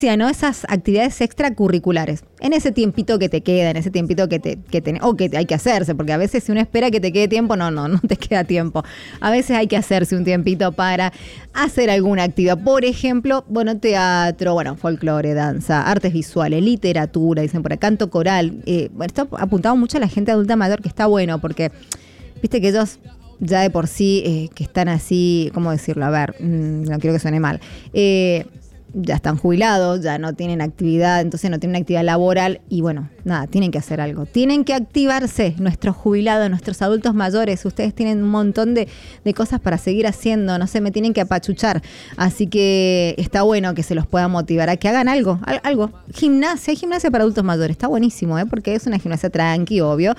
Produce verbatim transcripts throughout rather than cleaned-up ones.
¿no? Esas actividades extracurriculares, en ese tiempito que te queda, en ese tiempito que te, que te, o que hay que hacerse, porque a veces si uno espera que te quede tiempo, no, no, no te queda tiempo. A veces hay que hacerse un tiempito para hacer alguna actividad. Por ejemplo, bueno, teatro, bueno, folclore, danza, artes visuales, literatura, dicen por acá, canto coral. Eh, bueno, esto ha apuntado mucho a la gente adulta mayor, que está bueno, porque viste que ellos ya de por sí, eh, que están así, ¿cómo decirlo? A ver, mmm, no quiero que suene mal. Eh, ya están jubilados, ya no tienen actividad, entonces no tienen actividad laboral y bueno, nada, tienen que hacer algo. Tienen que activarse nuestros jubilados, nuestros adultos mayores. Ustedes tienen un montón de, de cosas para seguir haciendo, no sé, me tienen que apachuchar. Así que está bueno que se los pueda motivar a que hagan algo, algo. Gimnasia, hay gimnasia para adultos mayores, está buenísimo, ¿eh? Porque es una gimnasia tranqui, obvio.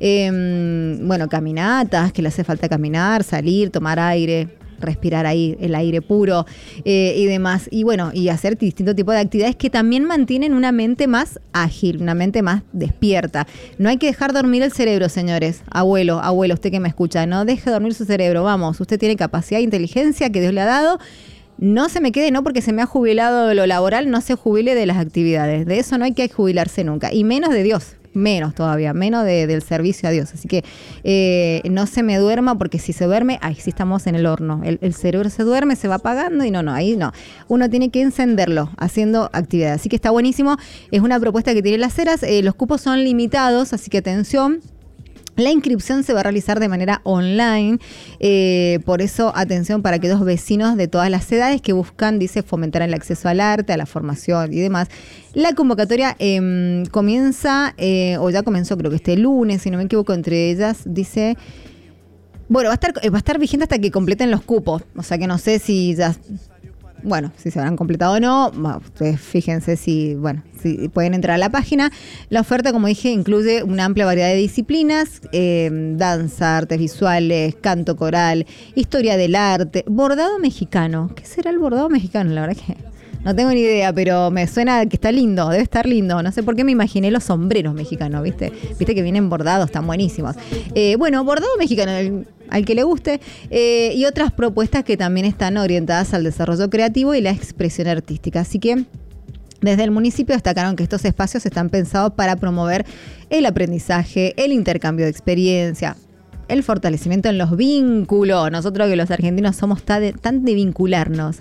Eh, bueno, caminatas, que le hace falta caminar, salir, tomar aire, respirar ahí el aire puro eh, y demás. Y bueno, y hacer distintos tipos de actividades que también mantienen una mente más ágil, una mente más despierta. No hay que dejar dormir el cerebro, señores. Abuelo, abuelo, usted que me escucha, no deje dormir su cerebro. Vamos, usted tiene capacidad e inteligencia que Dios le ha dado. No se me quede, no porque se me ha jubilado de lo laboral, no se jubile de las actividades. De eso no hay que jubilarse nunca. Y menos de Dios. Menos todavía, menos de, del servicio a Dios. Así que eh, no se me duerma, porque si se duerme, ahí sí estamos en el horno. El, el cerebro se duerme, se va apagando y no, no, ahí no. Uno tiene que encenderlo haciendo actividad. Así que está buenísimo. Es una propuesta que tiene Las Heras. Eh, los cupos son limitados, así que atención. La inscripción se va a realizar de manera online, eh, por eso atención para aquellos vecinos de todas las edades que buscan, dice, fomentar el acceso al arte, a la formación y demás. La convocatoria eh, comienza, eh, o ya comenzó creo que este lunes, si no me equivoco, entre ellas dice, bueno, va a estar, va a estar vigente hasta que completen los cupos, o sea que no sé si ya... Bueno, si se habrán completado o no, ustedes fíjense si, bueno, si pueden entrar a la página. La oferta, como dije, incluye una amplia variedad de disciplinas, eh, danza, artes visuales, canto coral, historia del arte, bordado mexicano. ¿Qué será el bordado mexicano? La verdad que no tengo ni idea, pero me suena que está lindo, debe estar lindo. No sé por qué me imaginé los sombreros mexicanos, ¿viste? Viste que vienen bordados, están buenísimos. Eh, bueno, bordado mexicano, el, al que le guste, eh, y otras propuestas que también están orientadas al desarrollo creativo y la expresión artística. Así que desde el municipio destacaron que estos espacios están pensados para promover el aprendizaje, el intercambio de experiencia, el fortalecimiento en los vínculos. Nosotros que los argentinos somos tan de, tan de vincularnos.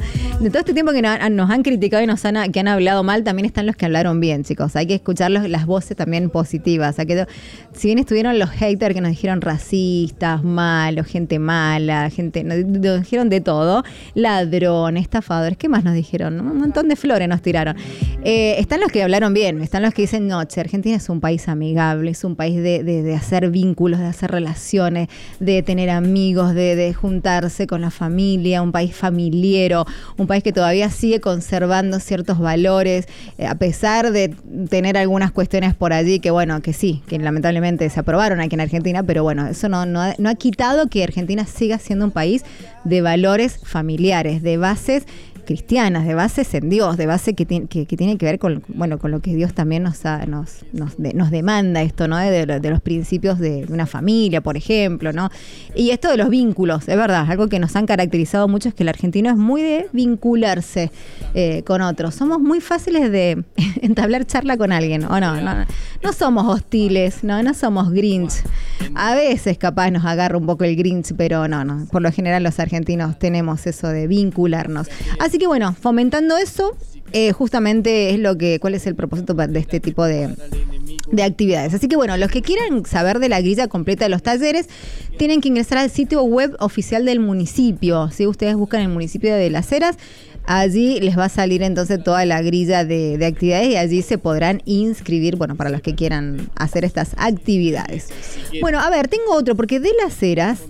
De todo este tiempo que nos, nos han criticado y nos han, que han hablado mal, también están los que hablaron bien, chicos. Hay que escuchar los, las voces también positivas. O sea, que, si bien estuvieron los haters que nos dijeron racistas, malos, gente mala, gente, nos, nos dijeron de todo, ladrones, estafadores, ¿qué más nos dijeron? Un montón de flores nos tiraron. Eh, están los que hablaron bien, están los que dicen, no, che, Argentina es un país amigable, es un país de, de, de hacer vínculos, de hacer relaciones, de tener amigos, de, de juntarse con la familia, un país familiero, un país que todavía sigue conservando ciertos valores, eh, a pesar de tener algunas cuestiones por allí que, bueno, que sí, que lamentablemente se aprobaron aquí en Argentina, pero bueno, eso no, no, ha, no ha quitado que Argentina siga siendo un país de valores familiares, de bases cristianas, de bases en Dios, de base que tiene que, que tiene que ver con, bueno, con lo que Dios también nos ha, nos, nos, de, nos demanda esto, ¿no? De, de, de los principios de una familia, por ejemplo, ¿no? Y esto de los vínculos, es verdad, algo que nos han caracterizado mucho es que el argentino es muy de vincularse eh, con otros. Somos muy fáciles de entablar charla con alguien, ¿o no? No, no somos hostiles, no, no somos grinch. A veces capaz nos agarra un poco el grinch, pero no, no. Por lo general los argentinos tenemos eso de vincularnos. Así que bueno, fomentando eso, eh, justamente es lo que, cuál es el propósito de este tipo de, de actividades. Así que bueno, los que quieran saber de la grilla completa de los talleres, tienen que ingresar al sitio web oficial del municipio. Si ustedes buscan el municipio de Las Heras, allí les va a salir entonces toda la grilla de, de actividades y allí se podrán inscribir, bueno, para los que quieran hacer estas actividades. Bueno, a ver, tengo otro, porque de Las Heras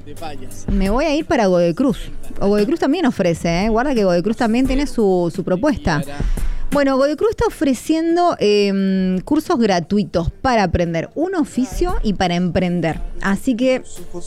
me voy a ir para Godoy Cruz. O Godoy Cruz también ofrece, ¿eh? Guarda que Godoy Cruz también tiene su, su propuesta. Bueno, Godoy Cruz está ofreciendo eh, cursos gratuitos para aprender un oficio y para emprender. Así que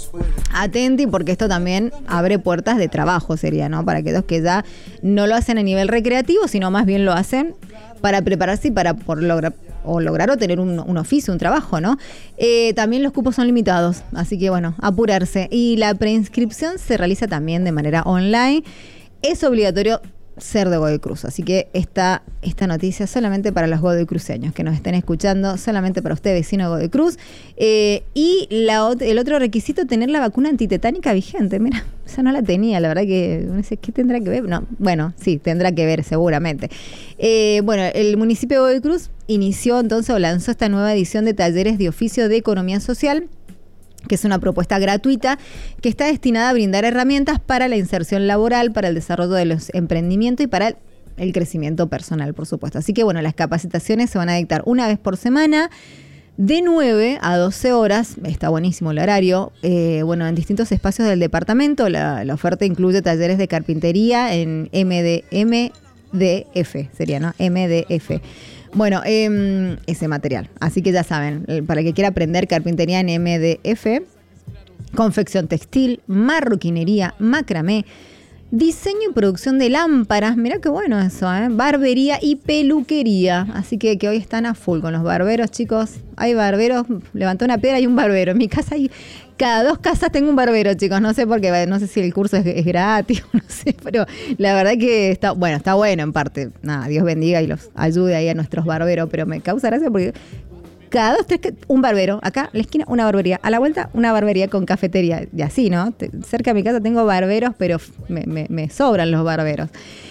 atenti, porque esto también abre puertas de trabajo, sería, ¿no? Para aquellos que ya no lo hacen a nivel recreativo, sino más bien lo hacen para prepararse y para por lograr o lograr o tener un, un oficio, un trabajo, ¿no? Eh, también los cupos son limitados, así que bueno, apurarse. Y la preinscripción se realiza también de manera online. Es obligatorio ser de Godoy Cruz. Así que esta, esta noticia solamente para los godoycruceños que nos estén escuchando, solamente para usted, vecino de Godoy Cruz. Eh, y la, el otro requisito, tener la vacuna antitetánica vigente. Mira, esa no la tenía, la verdad que no sé qué tendrá que ver. No, bueno, sí, tendrá que ver seguramente. Eh, bueno, el municipio de Godoy Cruz inició entonces o lanzó esta nueva edición de talleres de oficio de economía social, que es una propuesta gratuita que está destinada a brindar herramientas para la inserción laboral, para el desarrollo de los emprendimientos y para el, el crecimiento personal, por supuesto. Así que, bueno, las capacitaciones se van a dictar una vez por semana, de nueve a doce horas. Está buenísimo el horario. Eh, bueno, en distintos espacios del departamento. La, la oferta incluye talleres de carpintería en M D, M D F, sería, ¿no? M D F. Bueno, eh, ese material. Así que ya saben, para el que quiera aprender carpintería en M D F, confección textil, marroquinería, macramé, diseño y producción de lámparas, mirá qué bueno eso, ¿eh? Barbería y peluquería. Así que, que hoy están a full con los barberos, chicos. Hay barberos, levantó una piedra y un barbero. En mi casa hay, cada dos casas tengo un barbero, chicos. No sé por qué, no sé si el curso es, es gratis, no sé, pero la verdad que está, bueno, está bueno en parte. Nada, Dios bendiga y los ayude ahí a nuestros barberos, pero me causa gracia porque cada dos, tres, un barbero. Acá, a la esquina, una barbería. A la vuelta, una barbería con cafetería. Y así, ¿no? Cerca de mi casa tengo barberos, pero me, me, me sobran los barberos.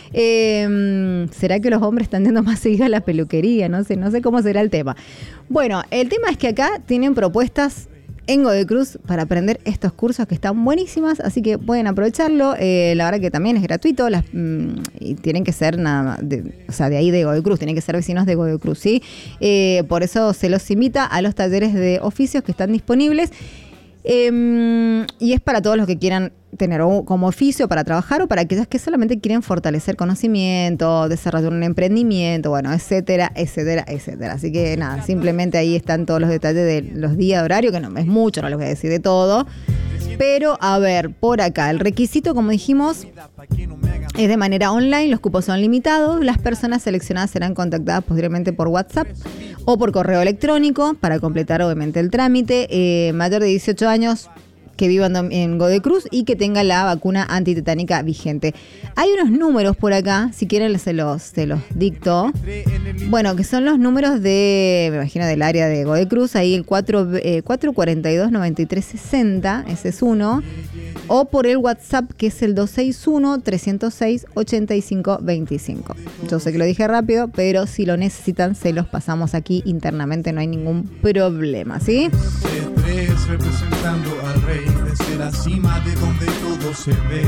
Eh, ¿Será que los hombres están yendo más seguido a la peluquería? No sé, no sé cómo será el tema. Bueno, el tema es que acá tienen propuestas en Godoy Cruz para aprender estos cursos que están buenísimas, así que pueden aprovecharlo. Eh, la verdad que también es gratuito, las, mmm, y tienen que ser nada de, o sea, de ahí de Godoy Cruz, tienen que ser vecinos de Godoy Cruz, ¿sí? Eh, por eso se los invita a los talleres de oficios que están disponibles. Eh, y es para todos los que quieran tener como oficio para trabajar o para aquellas que solamente quieren fortalecer conocimiento, desarrollar un emprendimiento, bueno, etcétera, etcétera, etcétera. Así que nada, simplemente ahí están todos los detalles de los días de horario, que no es mucho, no les voy a decir de todo. Pero, a ver, por acá, el requisito, como dijimos, es de manera online, los cupos son limitados, las personas seleccionadas serán contactadas posteriormente por WhatsApp o por correo electrónico para completar, obviamente, el trámite. Eh, mayor de dieciocho años, que vivan en Godoy Cruz y que tenga la vacuna antitetánica vigente. Hay unos números por acá, si quieren se los, se los dicto. Bueno, que son los números de, me imagino, del área de Godoy Cruz, ahí el cuatro, eh, cuatro cuatro dos, nueve tres seis cero, ese es uno. O por el WhatsApp, que es el dos seis uno, tres cero seis, ocho cinco dos cinco. Yo sé que lo dije rápido, pero si lo necesitan, se los pasamos aquí internamente, no hay ningún problema, ¿sí? Representando al rey desde la cima de donde todo se ve.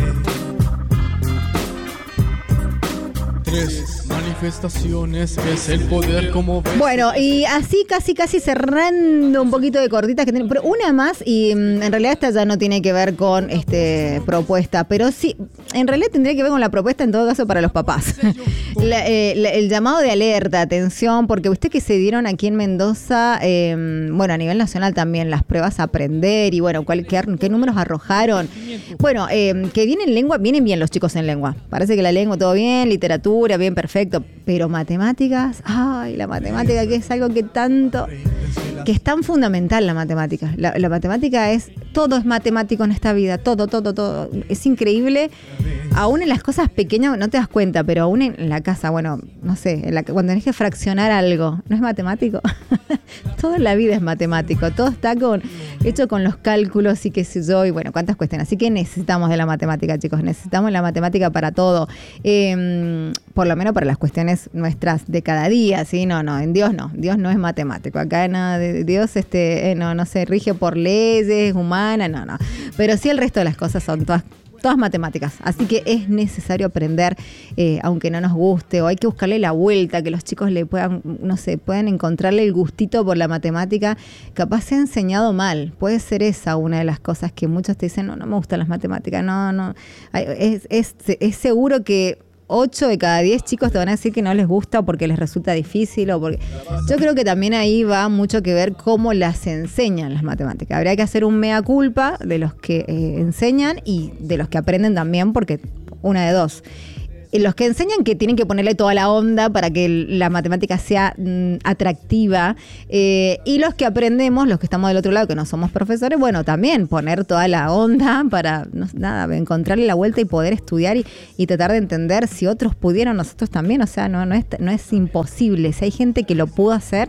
Tres manifestaciones, que es el poder como ves. Bueno, y así casi casi cerrando un poquito de cortitas que tenemos, pero una más, y mm, en realidad esta ya no tiene que ver con este propuesta, pero sí, en realidad tendría que ver con la propuesta en todo caso para los papás. la, eh, la, el llamado de alerta, atención, porque usted que se dieron aquí en Mendoza, eh, bueno, a nivel nacional también, las pruebas a aprender y bueno, cuál, qué, qué números arrojaron. Bueno, eh, que vienen lengua, vienen bien los chicos en lengua. Parece que la lengua todo bien, literatura, bien, perfecto. Pero matemáticas, ay, la matemática que es algo que tanto, que es tan fundamental la matemática. La, la matemática es, todo es matemático en esta vida, todo, todo, todo. Es increíble. Aún en las cosas pequeñas no te das cuenta, pero aún en la casa, bueno, no sé, en la, cuando tenés que fraccionar algo, ¿no es matemático? Todo en la vida es matemático, todo está con, hecho con los cálculos y qué sé yo, y bueno, cuántas cuestiones. Así que necesitamos de la matemática, chicos, necesitamos la matemática para todo. Eh, por lo menos para las cuestiones nuestras de cada día, ¿sí? No, no, en Dios no, Dios no es matemático. Acá no, Dios este, eh, no, no se rige por leyes humanas, no, no. Pero sí el resto de las cosas son todas Todas matemáticas, así que es necesario aprender, eh, aunque no nos guste, o hay que buscarle la vuelta, que los chicos le puedan, no sé, puedan encontrarle el gustito por la matemática. Capaz se ha enseñado mal, puede ser esa una de las cosas que muchos te dicen, no, no me gustan las matemáticas, no, no, es, es, es seguro que ocho de cada diez chicos te van a decir que no les gusta o porque les resulta difícil o porque... Yo creo que también ahí va mucho que ver cómo las enseñan las matemáticas. Habría que hacer un mea culpa de los que eh, enseñan y de los que aprenden también, porque una de dos. los que enseñan que tienen que ponerle toda la onda para que la matemática sea mm, atractiva, eh, y los que aprendemos, los que estamos del otro lado, que no somos profesores, bueno, también poner toda la onda para, no, nada, encontrarle la vuelta y poder estudiar y, y tratar de entender si otros pudieron, nosotros también, o sea, no, no, es, no es imposible. Si hay gente que lo pudo hacer,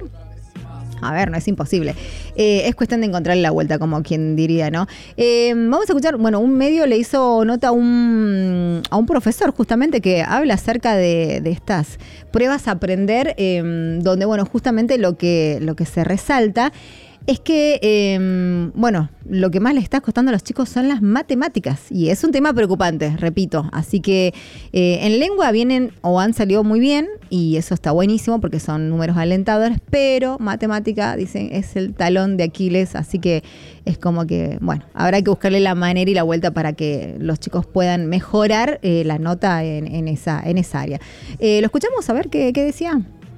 a ver, no es imposible. Eh, es cuestión de encontrarle la vuelta, como quien diría, ¿no? Eh, vamos a escuchar, bueno, un medio le hizo nota a un, a un profesor justamente que habla acerca de, de estas pruebas a aprender, eh, donde, bueno, justamente lo que, lo que se resalta es que, eh, bueno, lo que más les está costando a los chicos son las matemáticas. Y es un tema preocupante, repito. Así que eh, en lengua vienen o han salido muy bien, y eso está buenísimo porque son números alentadores, pero matemática, dicen, es el talón de Aquiles. Así que es como que, bueno, habrá que buscarle la manera y la vuelta para que los chicos puedan mejorar eh, la nota en, en, esa, en esa área. Eh, ¿Lo escuchamos? A ver qué, qué decía.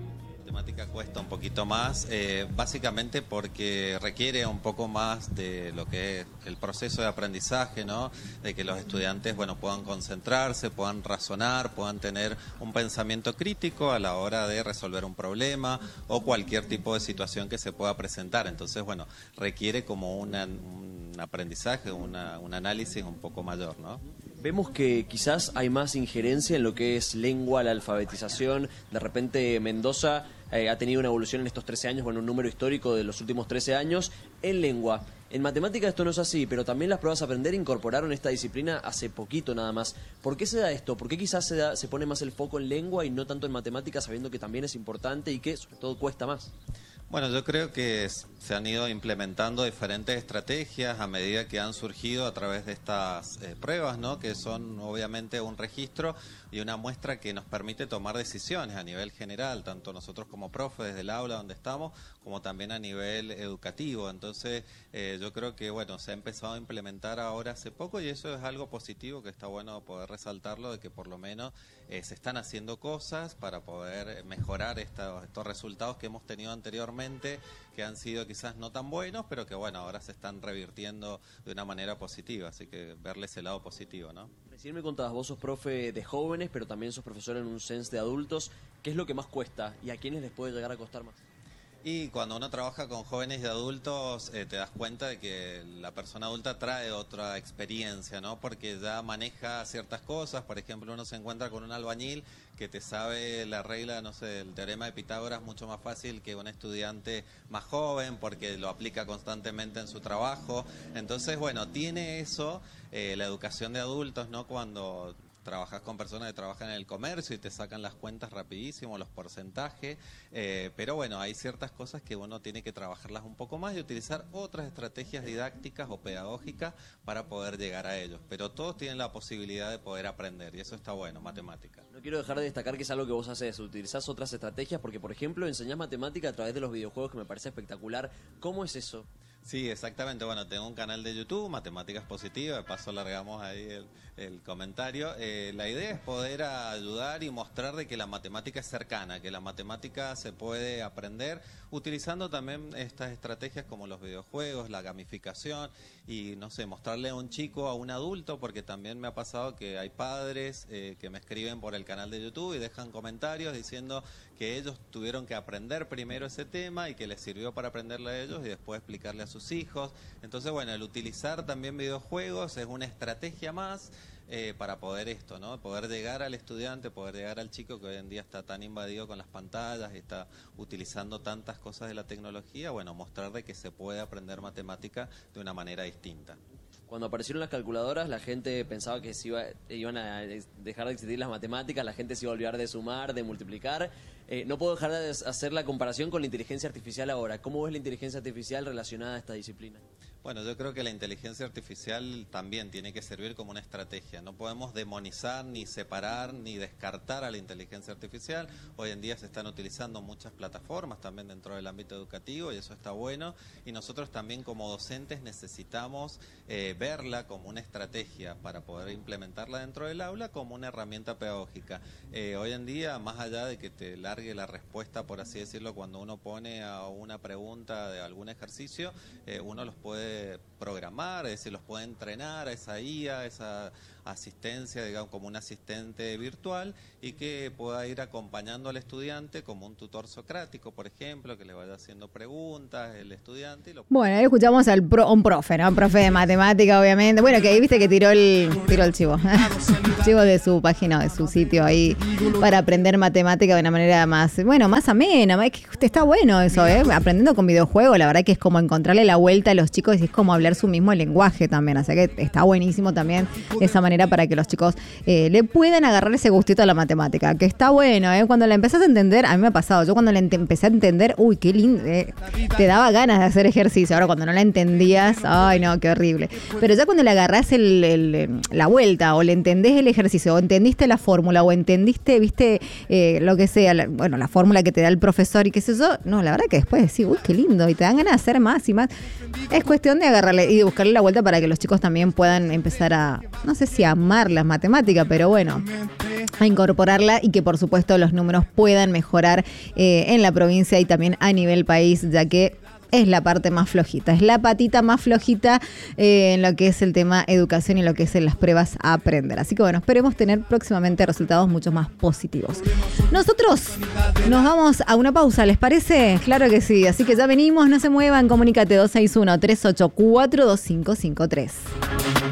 Cuesta un poquito más, eh, básicamente porque requiere un poco más de lo que es el proceso de aprendizaje, ¿no? De que los estudiantes, bueno, puedan concentrarse, puedan razonar, puedan tener un pensamiento crítico a la hora de resolver un problema o cualquier tipo de situación que se pueda presentar. Entonces, bueno, requiere como una, un aprendizaje, una, un análisis un poco mayor, ¿no? Vemos que quizás hay más injerencia en lo que es lengua, la alfabetización. De repente Mendoza eh, ha tenido una evolución en estos trece años, bueno, un número histórico de los últimos trece años en lengua. En matemática esto no es así, pero también las pruebas a aprender incorporaron esta disciplina hace poquito nada más. ¿Por qué se da esto? ¿Por qué quizás se, da, se pone más el foco en lengua y no tanto en matemática, sabiendo que también es importante y que sobre todo cuesta más? Bueno, yo creo que se han ido implementando diferentes estrategias a medida que han surgido a través de estas eh, pruebas, ¿no? Que son obviamente un registro y una muestra que nos permite tomar decisiones a nivel general, tanto nosotros como profes desde el aula donde estamos, como también a nivel educativo. Entonces, eh, yo creo que, bueno, se ha empezado a implementar ahora hace poco y eso es algo positivo, que está bueno poder resaltarlo, de que por lo menos eh, se están haciendo cosas para poder mejorar estos, estos resultados que hemos tenido anteriormente, que han sido quizás no tan buenos, pero que bueno, ahora se están revirtiendo de una manera positiva, así que verle ese lado positivo, ¿no? Recién me contabas, vos sos profe de jóvenes, pero también sos profesor en un C E N S de adultos. ¿Qué es lo que más cuesta y a quiénes les puede llegar a costar más? Y cuando uno trabaja con jóvenes y adultos, eh, te das cuenta de que la persona adulta trae otra experiencia, ¿no? Porque ya maneja ciertas cosas. Por ejemplo, uno se encuentra con un albañil que te sabe la regla, no sé, el teorema de Pitágoras mucho más fácil que un estudiante más joven, porque lo aplica constantemente en su trabajo. Entonces, bueno, tiene eso, eh, la educación de adultos, ¿no? Cuando trabajas con personas que trabajan en el comercio y te sacan las cuentas rapidísimo, los porcentajes, eh, pero bueno, hay ciertas cosas que uno tiene que trabajarlas un poco más y utilizar otras estrategias didácticas o pedagógicas para poder llegar a ellos, pero todos tienen la posibilidad de poder aprender y eso está bueno, matemática. No quiero dejar de destacar que es algo que vos haces, utilizás otras estrategias, porque por ejemplo enseñás matemática a través de los videojuegos, que me parece espectacular. ¿Cómo es eso? Sí, exactamente. Bueno, tengo un canal de YouTube, Matemáticas Positivas, de paso largamos ahí el, el comentario. Eh, la idea es poder ayudar y mostrar de que la matemática es cercana, que la matemática se puede aprender utilizando también estas estrategias como los videojuegos, la gamificación y, no sé, mostrarle a un chico, a un adulto, porque también me ha pasado que hay padres eh, que me escriben por el canal de YouTube y dejan comentarios diciendo que ellos tuvieron que aprender primero ese tema y que les sirvió para aprenderle a ellos y después explicarle a sus hijos. Entonces, bueno, el utilizar también videojuegos es una estrategia más eh, para poder esto, ¿no? Poder llegar al estudiante, poder llegar al chico que hoy en día está tan invadido con las pantallas y está utilizando tantas cosas de la tecnología, bueno, mostrarle que se puede aprender matemática de una manera distinta. Cuando aparecieron las calculadoras, la gente pensaba que se iba, iban a dejar de existir las matemáticas, la gente se iba a olvidar de sumar, de multiplicar. Eh, no puedo dejar de hacer la comparación con la inteligencia artificial ahora. ¿Cómo ves la inteligencia artificial relacionada a esta disciplina? Bueno, yo creo que la inteligencia artificial también tiene que servir como una estrategia. No podemos demonizar, ni separar, ni descartar a la inteligencia artificial. Hoy en día se están utilizando muchas plataformas también dentro del ámbito educativo y eso está bueno. Y nosotros también como docentes necesitamos eh, verla como una estrategia para poder implementarla dentro del aula como una herramienta pedagógica. Eh, hoy en día, más allá de que te largue alargue la respuesta, por así decirlo, cuando uno pone a una pregunta de algún ejercicio, eh, uno los puede programar, es decir, los puede entrenar a esa I A, esa asistencia, digamos, como un asistente virtual, y que pueda ir acompañando al estudiante como un tutor socrático, por ejemplo, que le vaya haciendo preguntas el estudiante. Y lo... Bueno, ahí escuchamos al pro, un profe, ¿no? Un profe de matemática, obviamente. Bueno, que ahí viste que tiró el, tiró el chivo. Chivo de su página, de su sitio ahí, para aprender matemática de una manera más, bueno, más amena. Es que está bueno eso, ¿eh? Aprendiendo con videojuegos, la verdad que es como encontrarle la vuelta a los chicos y es como hablar su mismo lenguaje también. O sea que está buenísimo también esa manera para que los chicos eh, le puedan agarrar ese gustito a la matemática, que está bueno, ¿eh? Cuando la empezás a entender, a mí me ha pasado, yo cuando la ent- empecé a entender, uy, qué lindo, eh, te daba ganas de hacer ejercicio. Ahora cuando no la entendías, ay no, qué horrible. Pero ya cuando le agarrás el, el, la vuelta, o le entendés el ejercicio, o entendiste la fórmula, o entendiste, viste, eh, lo que sea, la, bueno, la fórmula que te da el profesor y qué sé yo, no, la verdad que después decís, uy, qué lindo, y te dan ganas de hacer más y más. Es cuestión de agarrarle y de buscarle la vuelta para que los chicos también puedan empezar a, no sé si a amar las matemáticas, pero bueno, a incorporarla, y que por supuesto los números puedan mejorar eh, en la provincia y también a nivel país, ya que es la parte más flojita, es la patita más flojita eh, en lo que es el tema educación y lo que es en las pruebas a aprender. Así que bueno, esperemos tener próximamente resultados mucho más positivos. Nosotros nos vamos a una pausa, ¿les parece? Claro que sí, así que ya venimos, no se muevan, comunícate dos seis uno, tres ocho cuatro, dos cinco cinco tres.